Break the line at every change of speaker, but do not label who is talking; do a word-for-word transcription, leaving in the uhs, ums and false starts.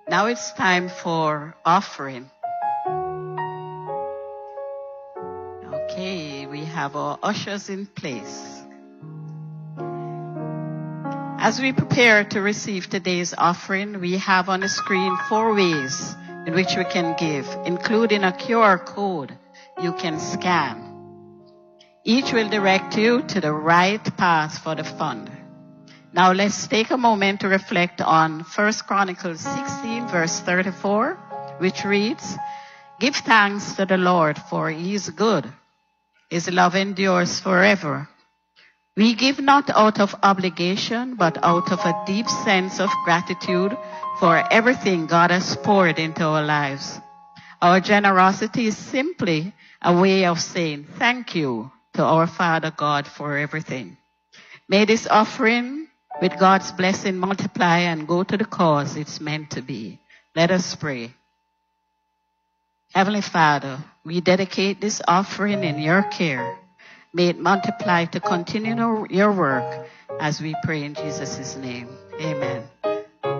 Now it's time for offering. Okay, we have our ushers in place. As we prepare to receive today's offering, we have on the screen four ways in which we can give, including a Q R code you can scan. Each will direct you to the right path for the fund. Now let's take a moment to reflect on First Chronicles sixteen, verse thirty-four, which reads, "Give thanks to the Lord, for he is good. His love endures forever. We give not out of obligation, but out of a deep sense of gratitude for everything God has poured into our lives. Our generosity is simply a way of saying thank you to our Father God for everything. May this offering with God's blessing multiply and go to the cause it's meant to be." Let us pray. Heavenly Father, we dedicate this offering in your care. May it multiply to continue your work as we pray in Jesus' name. Amen.